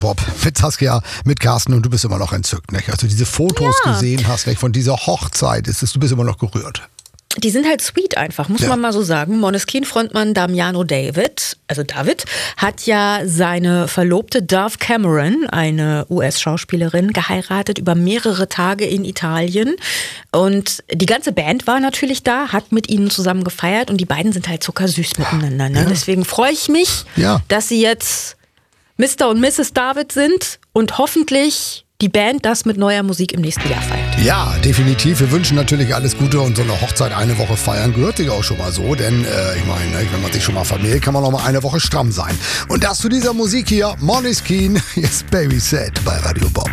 Bob mit Saskia, mit Carsten und du bist immer noch entzückt, nicht? Als du diese Fotos gesehen hast, nicht? Von dieser Hochzeit, du bist immer noch gerührt. Die sind halt sweet einfach, muss man mal so sagen. Måneskin-Frontmann Damiano David, hat ja seine Verlobte Dove Cameron, eine US-Schauspielerin, geheiratet über mehrere Tage in Italien. Und die ganze Band war natürlich da, hat mit ihnen zusammen gefeiert und die beiden sind halt zuckersüß miteinander. Ne? Ja. Deswegen freue ich mich, dass sie jetzt Mr. und Mrs. David sind und hoffentlich die Band das mit neuer Musik im nächsten Jahr feiert. Ja, definitiv. Wir wünschen natürlich alles Gute und so eine Hochzeit eine Woche feiern gehört sich auch schon mal so, denn ich meine, wenn man sich schon mal vermählt, kann man noch mal eine Woche stramm sein. Und das zu dieser Musik hier, Måneskin, jetzt Baby Set bei Radio Bob.